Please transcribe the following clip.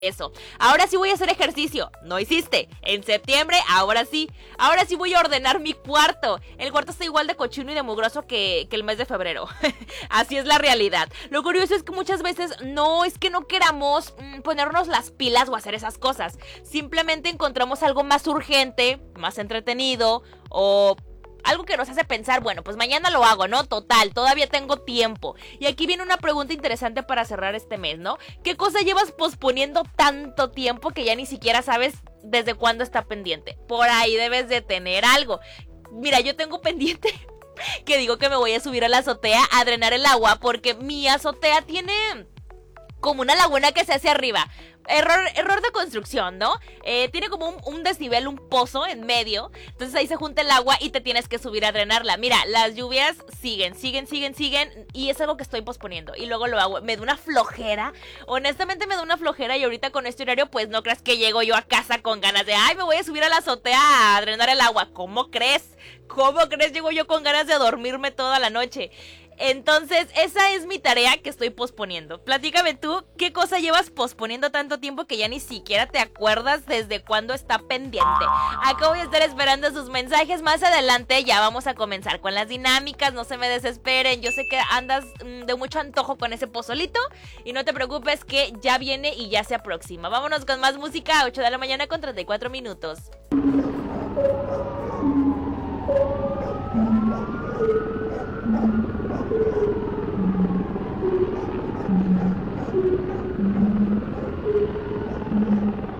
eso. Ahora sí voy a hacer ejercicio. No hiciste. En septiembre, ahora sí. Ahora sí voy a ordenar mi cuarto. El cuarto está igual de cochino y de mugroso que el mes de febrero. Así es la realidad. Lo curioso es que muchas veces no es que no queramos ponernos las pilas o hacer esas cosas. Simplemente encontramos algo más urgente, más entretenido o algo que nos hace pensar, bueno, pues mañana lo hago, ¿no? Total, todavía tengo tiempo. Y aquí viene una pregunta interesante para cerrar este mes, ¿no? ¿Qué cosa llevas posponiendo tanto tiempo que ya ni siquiera sabes desde cuándo está pendiente? Por ahí debes de tener algo. Mira, yo tengo pendiente que digo que me voy a subir a la azotea a drenar el agua porque mi azotea tiene como una laguna que se hace arriba. Error de construcción, ¿no? Tiene como un desnivel, un pozo en medio. Entonces ahí se junta el agua y te tienes que subir a drenarla. Mira, las lluvias siguen. Y es algo que estoy posponiendo. Y luego lo hago. Me da una flojera. Honestamente me da una flojera. Y ahorita con este horario, pues no creas que llego yo a casa con ganas de, ay, me voy a subir a la azotea a drenar el agua. ¿Cómo crees? Llego yo con ganas de dormirme toda la noche. Entonces, esa es mi tarea que estoy posponiendo. Platícame tú, ¿qué cosa llevas posponiendo tanto tiempo que ya ni siquiera te acuerdas desde cuándo está pendiente? Acá voy a estar esperando sus mensajes. Más adelante ya vamos a comenzar con las dinámicas. No se me desesperen. Yo sé que andas de mucho antojo con ese pozolito. Y no te preocupes que ya viene y ya se aproxima. Vámonos con más música a 8 de la mañana con 34 minutos.